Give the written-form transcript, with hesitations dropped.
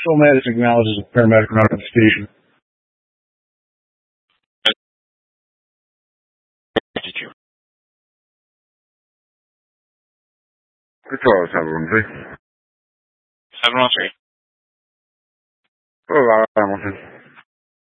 Phil Mattis acknowledges a paramedic running at the station. Control 713. 713. Hello, Hamilton.